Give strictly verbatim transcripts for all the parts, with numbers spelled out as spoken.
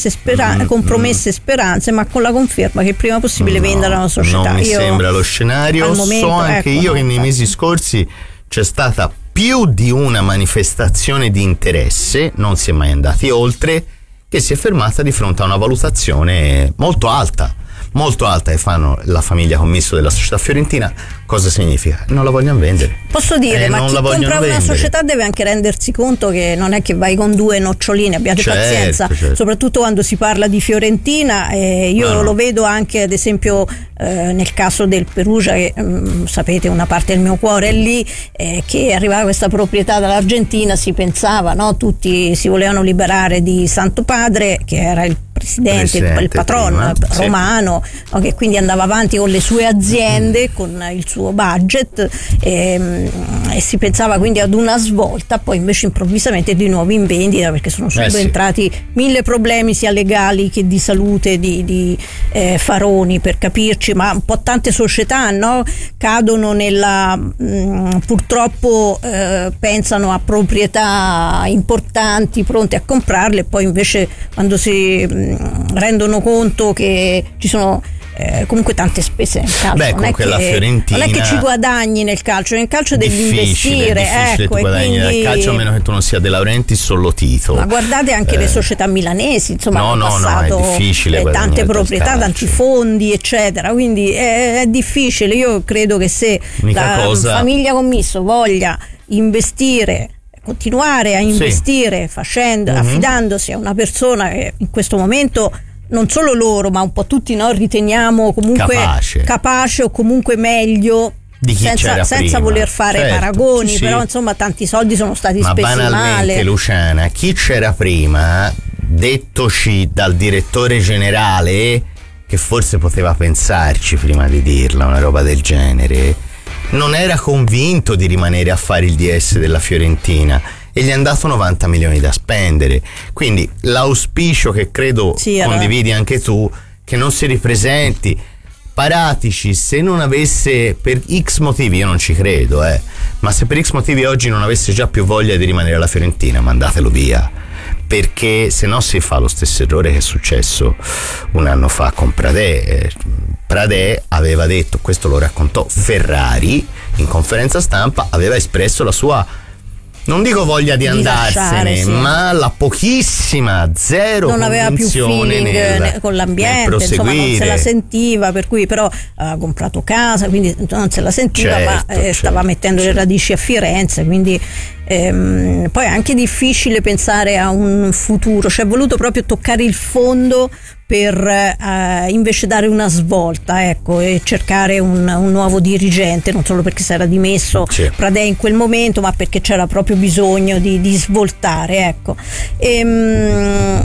Spera- mm, compromesse mm. speranze, ma con la conferma che il prima possibile no, vendano la società. Non mi io, sembra lo scenario. Momento, so anche ecco, io no, che nei infatti. mesi scorsi c'è stata più di una manifestazione di interesse, non si è mai andati oltre, che si è fermata di fronte a una valutazione molto alta. molto alta che fanno la famiglia commisso della società fiorentina. Cosa significa? Non la vogliono vendere. Posso dire, eh, ma non chi la compra una vendere. società deve anche rendersi conto che non è che vai con due noccioline, abbiate certo, pazienza, certo. soprattutto quando si parla di Fiorentina. Eh, io no, no. lo vedo anche ad esempio eh, nel caso del Perugia, che mh, sapete una parte del mio cuore è lì, eh, che arrivava questa proprietà dall'Argentina, si pensava, no? Tutti si volevano liberare di Santo Padre, che era il presidente, Presidente il patron prima, romano, sì. no, che quindi andava avanti con le sue aziende, mm. con il suo budget, e, e si pensava quindi ad una svolta. Poi invece improvvisamente di nuovo in vendita, perché sono subentrati eh sì. mille problemi sia legali che di salute di, di eh, Faroni, per capirci, ma un po' tante società, no? cadono nella mh, purtroppo eh, pensano a proprietà importanti pronte a comprarle, e poi invece quando si mh, rendono conto che ci sono eh, comunque tante spese nel calcio. Beh, non, è che, la Fiorentina non è che ci guadagni nel calcio, nel calcio devi difficile, investire. Difficile ecco, tu guadagni quindi, nel calcio a meno che tu non sia De Laurentiis o Lotito. Ma guardate anche eh. le società milanesi, insomma, no, hanno no, passato no, è difficile eh, tante proprietà, tanti fondi, eccetera. Quindi è, è difficile. Io credo che se L'unica la cosa... famiglia Commisso voglia investire, continuare a investire, sì. facendo, mm-hmm. affidandosi a una persona che in questo momento non solo loro, ma un po' tutti noi riteniamo comunque capace, capace o comunque meglio di chi senza, c'era senza prima. voler fare certo, paragoni, sì, però sì. insomma tanti soldi sono stati ma spesi banalmente, male. Luciana, chi c'era prima, dettoci dal direttore generale, che forse poteva pensarci prima di dirla una roba del genere, non era convinto di rimanere a fare il D S della Fiorentina e gli hanno dato novanta milioni da spendere. Quindi l'auspicio, che credo sì, condividi anche tu, che non si ripresenti. Paratici, se non avesse, per X motivi, io non ci credo, eh, ma se per X motivi oggi non avesse già più voglia di rimanere alla Fiorentina, mandatelo via, perché se no si fa lo stesso errore che è successo un anno fa con Pradè. Pradè aveva detto, questo lo raccontò Ferrari in conferenza stampa, aveva espresso la sua, non dico voglia di, di andarsene, lasciare, sì. ma la pochissima, zero non aveva più feeling nel, con l'ambiente, insomma non se la sentiva, per cui però aveva comprato casa, quindi non se la sentiva, certo, ma eh, certo, stava mettendo certo. le radici a Firenze, quindi ehm, poi è anche difficile pensare a un futuro, cioè è voluto proprio toccare il fondo per eh, invece dare una svolta, ecco, e cercare un, un nuovo dirigente, non solo perché si era dimesso sì. Pradè in quel momento, ma perché c'era proprio bisogno di, di svoltare, ecco. Ehm,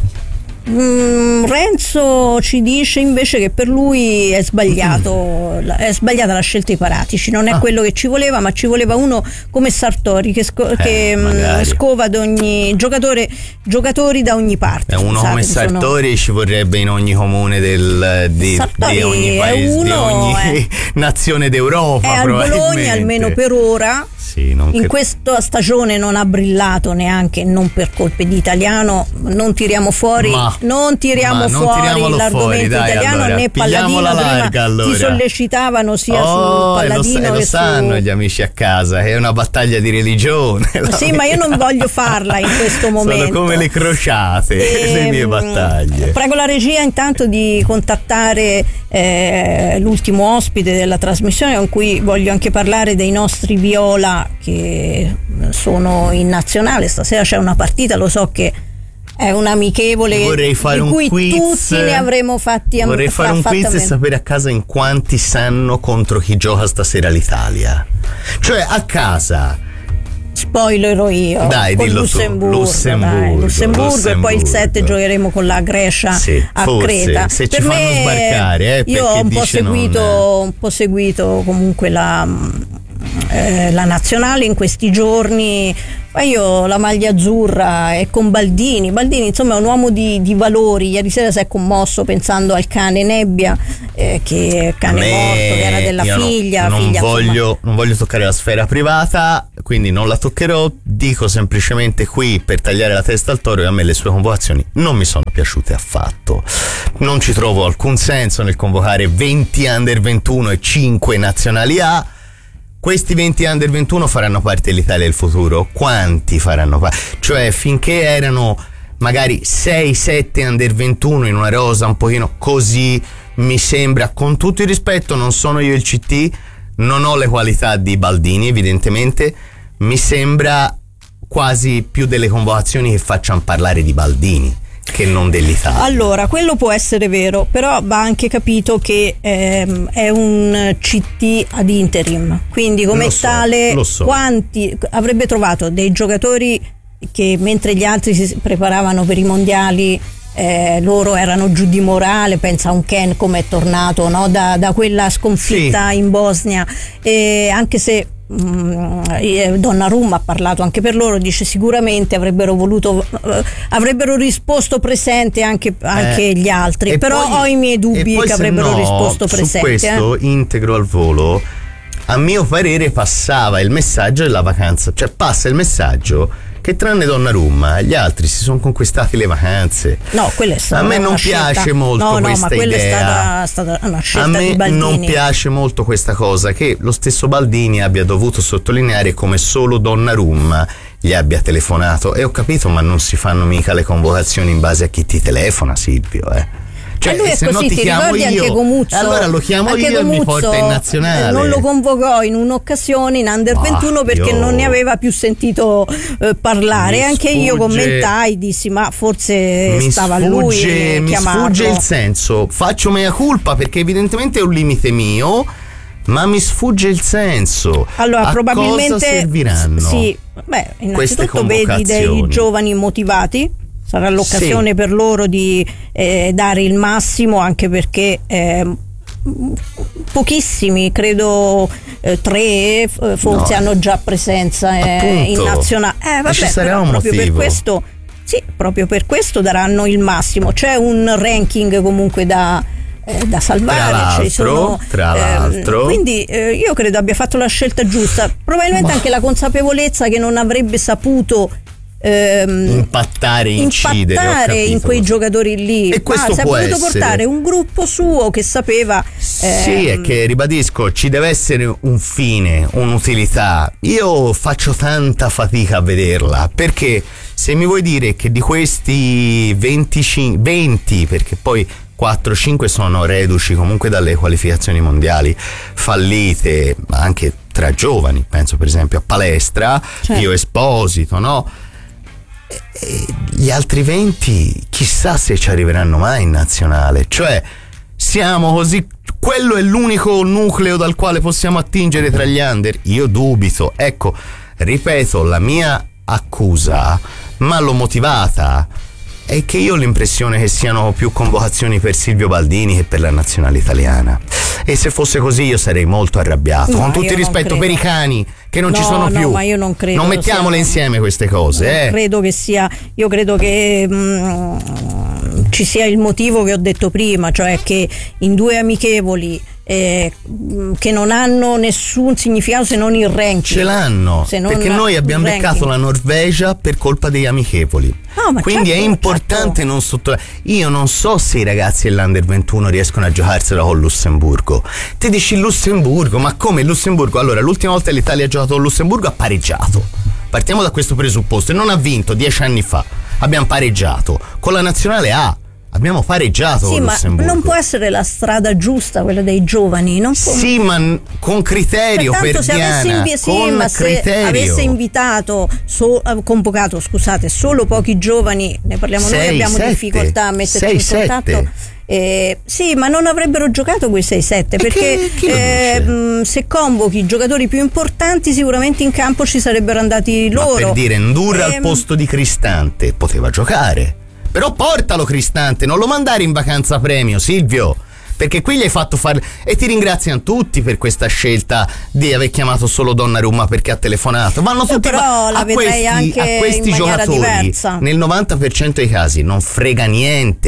Mm, Renzo ci dice invece che per lui è sbagliato, è sbagliata la scelta dei Paratici, non è ah. quello che ci voleva, ma ci voleva uno come Sartori che, sco- eh, che mh, scova ad ogni giocatore, giocatori da ogni parte. È uno scusate, come Sartori sono... ci vorrebbe in ogni comune del, di, di ogni paese, uno, di ogni è, nazione d'Europa. È al Bologna almeno per ora. Sì, non in che... questa stagione non ha brillato neanche, non per colpe di Italiano, non tiriamo fuori ma, non tiriamo ma fuori non l'argomento fuori, dai, italiano, allora, né Palladino larga, prima allora. ti sollecitavano sia oh, su Palladino e lo, e lo che sanno su... gli amici a casa, è una battaglia di religione. Sì, ma io non voglio farla in questo momento. Sono come le crociate, e, le mie battaglie. Prego la regia intanto di contattare eh, l'ultimo ospite della trasmissione, con cui voglio anche parlare dei nostri Viola che sono in nazionale. Stasera c'è una partita, lo so che è un amichevole vorrei fare di cui un quiz, tutti ne avremo fatti am- vorrei fare un quiz e sapere a casa in quanti sanno contro chi gioca stasera l'Italia, cioè a casa spoilerò io, dai, con dillo Lussemburgo, Lussemburgo, dai, Lussemburgo, Lussemburgo, e poi il sette giocheremo con la Grecia sì, a forse, Creta. se per ci me, fanno sbarcare, eh, io ho un po' seguito non... un po' seguito comunque la Eh, la nazionale in questi giorni. Ma io la maglia azzurra è con Baldini. Baldini insomma è un uomo di, di valori. Ieri sera si è commosso pensando al cane Nebbia, eh, che cane me, morto, che era della figlia. Non, figlia voglio, non voglio toccare la sfera privata, quindi non la toccherò. Dico semplicemente qui per tagliare la testa al toro che a me le sue convocazioni non mi sono piaciute affatto. Non ci trovo alcun senso nel convocare venti under ventuno e cinque nazionali A. Questi venti under ventuno faranno parte dell'Italia del futuro? Quanti faranno parte? Cioè, finché erano magari sei sette under ventuno in una rosa un pochino così, mi sembra, con tutto il rispetto, non sono io il C T, non ho le qualità di Baldini evidentemente, mi sembra quasi più delle convocazioni che facciano parlare di Baldini che non dell'Italia. Allora, quello può essere vero, però va anche capito che ehm, è un C T ad interim, quindi come so, tale so. quanti avrebbe trovato dei giocatori che mentre gli altri si preparavano per i mondiali eh, loro erano giù di morale, pensa a un Ken come è tornato, no? da, da quella sconfitta sì. in Bosnia, e anche se Donnarumma ha parlato anche per loro, dice sicuramente avrebbero voluto eh, avrebbero risposto presente anche, anche eh, gli altri, però poi, ho i miei dubbi che avrebbero no, risposto presente. Su questo eh. integro al volo, a mio parere passava il messaggio della vacanza, cioè passa il messaggio che tranne Donnarumma gli altri si sono conquistati le vacanze. No, quella è stata a me non scelta. piace molto no, no, questa ma quella idea. è stata, stata una scelta a me di Baldini. Non piace molto questa cosa che lo stesso Baldini abbia dovuto sottolineare come solo Donnarumma gli abbia telefonato, e ho capito, ma non si fanno mica le convocazioni in base a chi ti telefona, Silvio, eh. Cioè, e lui è se così, no ti, ti chiamo ricordi io, anche Comuzzo? Allora lo chiamo anche io Comuzzo, e mi porta in nazionale. Non lo convocò in un'occasione in under ventuno perché io... non ne aveva più sentito eh, parlare. Mi anche sfugge... io commentai, dissi ma forse mi stava sfugge, lui a mi chiamarlo. sfugge il senso, faccio mea culpa perché evidentemente è un limite mio, ma mi sfugge il senso. Allora, a probabilmente cosa serviranno? Sì, beh, innanzitutto vedi dei giovani motivati. Sarà l'occasione sì. per loro di eh, dare il massimo, anche perché eh, pochissimi, credo eh, tre forse no. hanno già presenza eh, in nazionale. Eh, vabbè, ci sarà però un proprio motivo. per questo, sì, proprio per questo daranno il massimo. C'è un ranking comunque da Eh, da salvare, tra l'altro, sono, tra l'altro. Eh, quindi eh, io credo abbia fatto la scelta giusta, probabilmente Ma... anche la consapevolezza che non avrebbe saputo ehm, impattare, incidere impattare in quei giocatori lì, e questo ah, si è può voluto essere. portare un gruppo suo che sapeva sì, ehm, è che ribadisco, ci deve essere un fine, un'utilità. Io faccio tanta fatica a vederla, perché se mi vuoi dire che di questi venticinque venti, perché poi quattro cinque sono reduci comunque dalle qualificazioni mondiali fallite, ma anche tra giovani, penso per esempio a Palestra, certo. Io Esposito, no? E, e gli altri venti chissà se ci arriveranno mai in nazionale, cioè siamo così, quello è l'unico nucleo dal quale possiamo attingere tra gli under? Io dubito, ecco, ripeto, la mia accusa, ma l'ho motivata, è che io ho l'impressione che siano più convocazioni per Silvio Baldini che per la nazionale italiana, e se fosse così io sarei molto arrabbiato, no, con tutto il rispetto per i cani che non no, ci sono no, più, ma io non credo, non mettiamole sia... insieme queste cose, eh. credo che sia, io credo che mh, ci sia il motivo che ho detto prima, cioè che in due amichevoli Eh, che non hanno nessun significato se non il ranking. Ce l'hanno, perché noi abbiamo beccato la Norvegia per colpa degli amichevoli, no, quindi certo, è importante certo. non sottolineare. Io non so se i ragazzi dell'Under ventuno riescono a giocarsela con Lussemburgo. Ti dici Lussemburgo, ma come Lussemburgo? Allora, l'ultima volta l'Italia ha giocato con Lussemburgo ha pareggiato, partiamo da questo presupposto, e non ha vinto dieci anni fa, abbiamo pareggiato con la nazionale A. Abbiamo pareggiato sì, con ma Lussemburgo. Non può essere la strada giusta quella dei giovani, non può... Sì, ma con criterio, pertanto, per se Diana, avesse, invi- sì, con ma criterio. se avesse invitato so, convocato, scusate, solo pochi giovani, ne parliamo sei, noi, abbiamo sette, difficoltà a metterci sei, in contatto. Eh, sì, ma non avrebbero giocato quei sei sette, perché chi, chi eh, mh, se convochi i giocatori più importanti sicuramente in campo ci sarebbero andati loro. Ma per dire, Ndurra eh, al posto di Cristante poteva giocare, però portalo Cristante, non lo mandare in vacanza premio, Silvio, perché qui gli hai fatto fare, e ti ringraziano tutti per questa scelta di aver chiamato solo Donnarumma perché ha telefonato. Vanno tutti, però la a questi, anche a questi in giocatori diversa. Nel novanta per cento dei casi non frega niente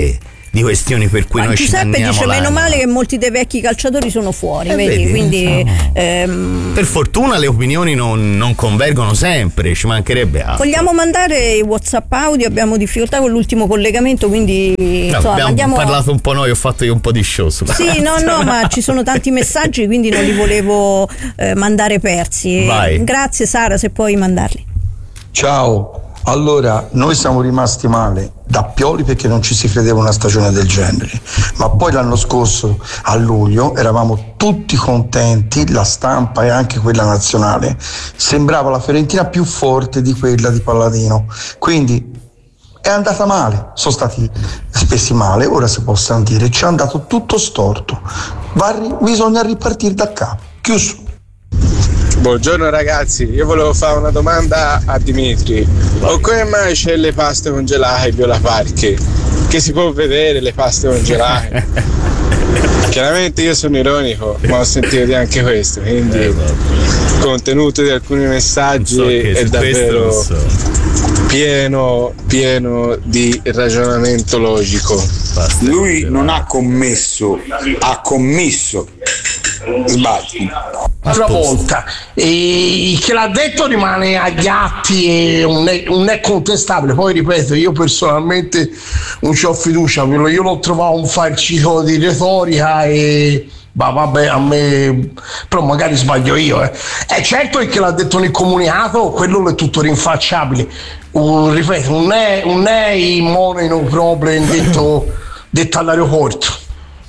di questioni per cui ma noi Giuseppe ci danniamo dice l'anima. meno male che molti dei vecchi calciatori sono fuori, eh, vedi, vedi, quindi no. ehm, per fortuna le opinioni non, non convergono sempre, ci mancherebbe altro. vogliamo mandare i WhatsApp audio, abbiamo difficoltà con l'ultimo collegamento, quindi no, insomma, abbiamo mandiamo... parlato un po' noi, ho fatto io un po' di show sulla sì, no, no, ma ci sono tanti messaggi, quindi non li volevo eh, mandare persi. Vai. Grazie Sara, se puoi mandarli. Ciao. Allora, noi siamo rimasti male da Pioli perché non ci si credeva una stagione del genere, ma poi l'anno scorso a luglio eravamo tutti contenti, la stampa e anche quella nazionale, sembrava la Fiorentina più forte di quella di Palladino, quindi è andata male, sono stati spesi male, ora si possono dire, ci è andato tutto storto, Va, bisogna ripartire da capo, chiuso. Buongiorno ragazzi, io volevo fare una domanda a Dimitri. O come mai c'è le paste congelate in Viola Parchi? Che si può vedere le paste congelate? Chiaramente io sono ironico, ma ho sentito di anche questo, quindi il contenuto di alcuni messaggi so è davvero so. pieno, pieno di ragionamento logico. Lui non ha commesso, ha commesso sbagli. Una volta e che l'ha detto rimane agli atti e non è, non è contestabile. Poi ripeto, io personalmente non ci ho fiducia, io l'ho trovato un farcito di retorica e bah, vabbè, a me però magari sbaglio io eh. È certo che l'ha detto nel comunicato, quello è tutto rinfacciabile. Uh, ripeto, non è, non è il money no problem detto, detto all'aeroporto.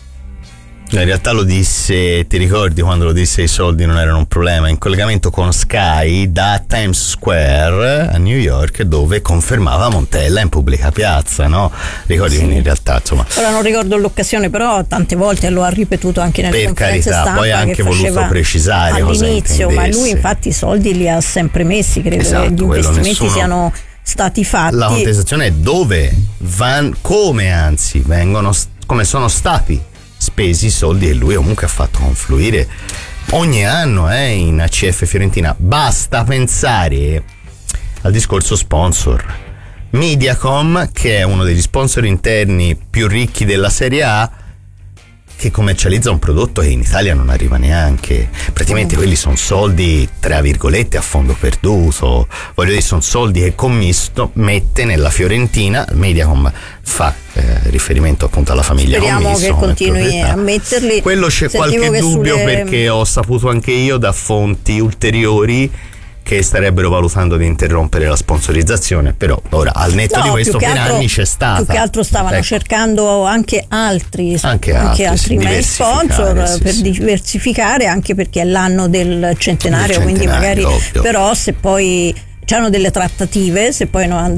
In realtà lo disse, ti ricordi quando lo disse i soldi non erano un problema, in collegamento con Sky da Times Square a New York, dove confermava Montella in pubblica piazza, no? Ricordi, sì. Quindi in realtà insomma, ora non ricordo l'occasione, però tante volte lo ha ripetuto anche nelle per conferenze carità, stampa, poi ha anche voluto precisare all'inizio, ma lui infatti i soldi li ha sempre messi, credo, esatto, che gli investimenti nessuno... siano stati fatti. La contestazione è dove van, come anzi vengono, come sono stati spesi i soldi che lui comunque ha fatto confluire ogni anno eh, in A C F Fiorentina. Basta pensare al discorso sponsor. Mediacom, che è uno degli sponsor interni più ricchi della Serie A, che commercializza un prodotto che in Italia non arriva neanche. Praticamente quelli sono soldi tra virgolette a fondo perduto, voglio dire, sono soldi che Commisto mette nella Fiorentina. Mediacom fa eh, riferimento appunto alla famiglia Speriamo Commisso, che continui a metterli. Quello c'è Sentivo qualche dubbio sulle... perché ho saputo anche io da fonti ulteriori che starebbero valutando di interrompere la sponsorizzazione, però ora al netto no, di questo per altro, anni c'è stata. Più che altro stavano ecco. cercando anche altri, anche anche altri, altri sì, sponsor sì, per sì. diversificare, anche perché è l'anno del centenario, del centenario quindi magari ovvio. Però se poi c'hanno delle trattative, se poi non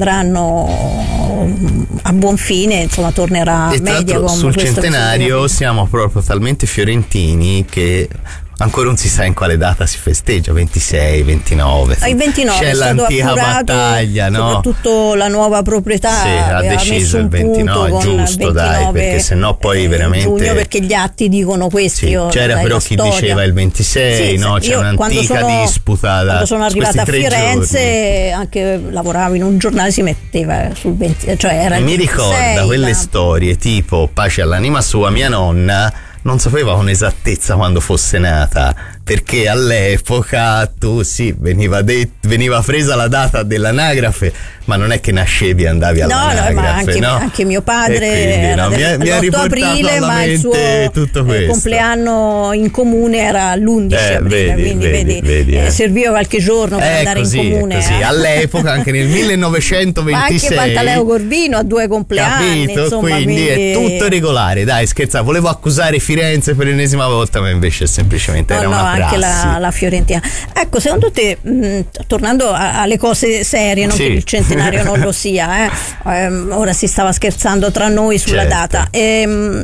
andranno a buon fine, insomma tornerà e Mediacom. Sul centenario siamo proprio talmente fiorentini che ancora non si sa in quale data si festeggia, ventisei, ventinove. Ah, il ventinove c'è è stato l'antica appurato, battaglia, no? Soprattutto la nuova proprietà sì, ha deciso il ventinove, giusto, dai, perché sennò poi veramente giugno, perché gli atti dicono questo. Sì, c'era dai, però chi storia. diceva il ventisei, sì, no? C'è un'antica sono, disputa da quando sono arrivata a Firenze, giorni. Anche lavoravo in un giornale, si metteva sul venti, cioè era il mi ventisei, ricorda quelle ma... storie tipo pace all'anima sua, mia nonna non sapeva con esattezza quando fosse nata, perché all'epoca tu sì, veniva, det- veniva presa la data dell'anagrafe, ma non è che nascevi e andavi all'anagrafe, no, no, ma anche, no? anche mio padre quindi, era no, del, mi ha, mi ha riportato aprile, alla ma il suo tutto eh, compleanno in comune era l'undici eh, aprile, vedi, quindi vedi, vedi, vedi eh, eh. serviva qualche giorno per è andare così, in comune. Così. Eh. All'epoca, anche nel millenovecentoventisei, anche Pantaleo Corvino ha due compleanni, capito? Insomma, quindi, quindi è tutto regolare. Dai, scherzavo, volevo accusare Firenze per l'ennesima volta, ma invece semplicemente no, era no, una prassi. Anche la, la Fiorentina. Ecco, secondo te, mh, tornando a, alle cose serie, non sì. che il centenario non lo sia, eh? ehm, ora si stava scherzando tra noi sulla certo. data. Ehm,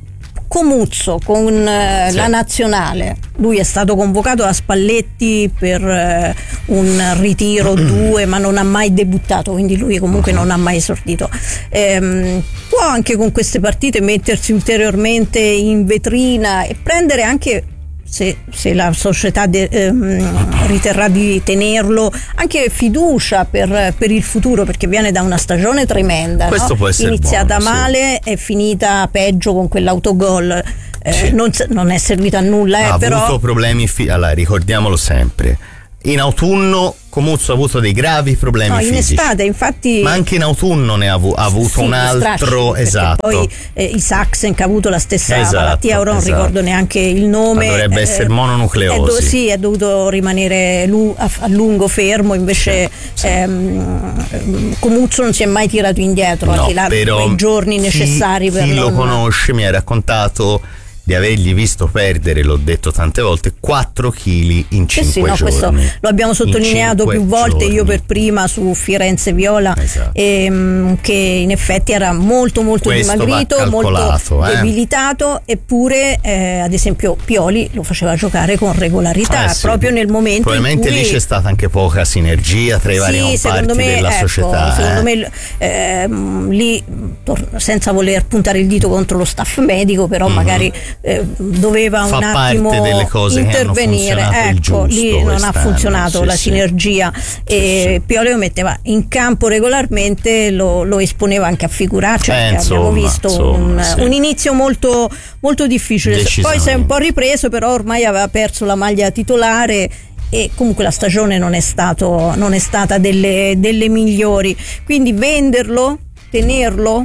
Comuzzo con eh, sì. la nazionale, lui è stato convocato da Spalletti per eh, un ritiro due, ma non ha mai debuttato, quindi lui comunque non ha mai esordito. Ehm, può anche con queste partite mettersi ulteriormente in vetrina e prendere anche, se, se la società de, ehm, riterrà di tenerlo, anche fiducia per, per il futuro, perché viene da una stagione tremenda, questo no? può essere iniziata buono, male, sì. È finita peggio con quell'autogol, eh, sì. non, non è servito a nulla, eh, ha però avuto problemi fi- allora ricordiamolo sempre, in autunno Comuzzo ha avuto dei gravi problemi no, in fisici. estate, infatti, ma anche in autunno ne ha, avu- ha avuto sì, un altro, esatto. Poi eh, i Saxen che ha avuto la stessa esatto, malattia, ora non esatto. ricordo neanche il nome. Ma dovrebbe eh, essere mononucleosi. È do- sì, è dovuto rimanere lu- a, a lungo fermo, invece sì, ehm, sì. Comuzzo non si è mai tirato indietro, no, ha tirato però quei giorni chi, necessari per chi non... lo conosce mi ha raccontato di avergli visto perdere, l'ho detto tante volte, quattro chili in cinque sì, sì, no, giorni. Questo lo abbiamo sottolineato più volte, giorni. Io per prima su Firenze Viola, esatto. ehm, che in effetti era molto molto questo dimagrito, molto eh. debilitato, eppure eh, ad esempio Pioli lo faceva giocare con regolarità, eh sì. proprio nel momento probabilmente in cui... lì c'è stata anche poca sinergia tra i sì, vari comparti me, della ecco, società. Secondo eh. me ehm, lì, tor- senza voler puntare il dito contro lo staff medico, però mm-hmm. magari eh, doveva Fa un attimo parte delle cose intervenire, che ecco, lì non ha funzionato sì, la sì. sinergia, sì, e sì. Pioli lo metteva in campo regolarmente, lo, lo esponeva anche a figuracce, eh, perché insomma, abbiamo visto insomma, un, sì. un inizio molto, molto difficile, poi si è un po' ripreso, però ormai aveva perso la maglia titolare e comunque la stagione non è, stato, non è stata delle, delle migliori, quindi venderlo, tenerlo,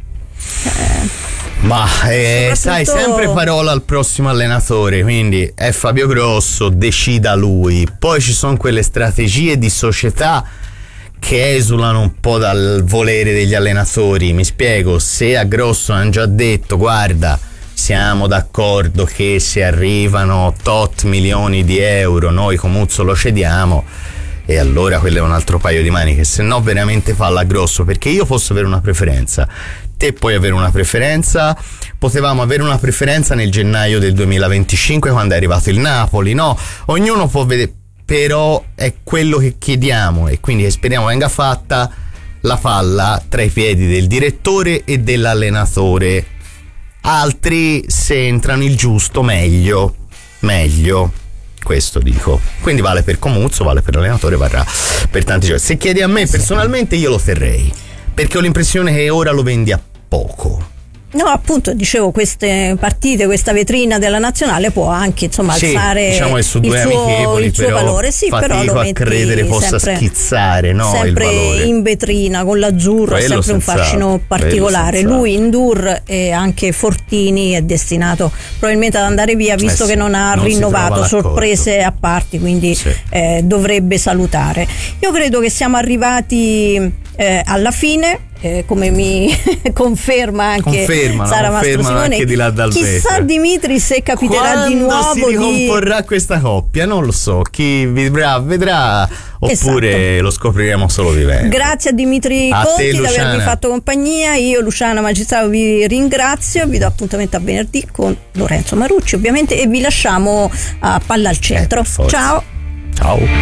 eh, ma eh, sai, sempre parola al prossimo allenatore, quindi è Fabio Grosso, decida lui. Poi ci sono quelle strategie di società che esulano un po' dal volere degli allenatori. Mi spiego, se a Grosso hanno già detto guarda, siamo d'accordo che se arrivano tot milioni di euro noi Comuzzo lo cediamo, e allora quello è un altro paio di maniche, se no veramente falla Grosso, perché io posso avere una preferenza, te puoi avere una preferenza, potevamo avere una preferenza nel gennaio del duemilaventicinque quando è arrivato il Napoli, no? Ognuno può vedere, però è quello che chiediamo e quindi speriamo venga fatta la palla tra i piedi del direttore e dell'allenatore. Altri, se entrano il giusto, meglio, meglio. Questo dico, quindi vale per Comuzzo, vale per l'allenatore, varrà per tanti giochi. Se chiedi a me personalmente, io lo terrei, perché ho l'impressione che ora lo vendi a poco. No, appunto, dicevo, queste partite, questa vetrina della nazionale può anche, insomma, sì, alzare diciamo che su il, due suo, il suo valore, sì, però lo a metti credere possa sempre, schizzare, no, sempre il valore. in vetrina con l'azzurro, è sempre un fascino particolare. Lui, Indur e anche Fortini è destinato probabilmente ad andare via, visto eh sì, che non ha non rinnovato, sorprese a parte, quindi sì. eh, dovrebbe salutare. Io credo che siamo arrivati eh, alla fine. Eh, come mi conferma anche conferma, Sara Mastro Simone, anche di là dal chissà vetro. Dimitri se capiterà quando di nuovo si ricomporrà di... questa coppia, non lo so, chi vedrà vedrà, oppure esatto. lo scopriremo solo vivendo. Grazie a Dimitri a Conti te, di avermi fatto compagnia. Io, Luciana Magistrato, vi ringrazio, vi do appuntamento a venerdì con Lorenzo Marucci ovviamente, e vi lasciamo a Palla al Centro. Eh, ciao ciao.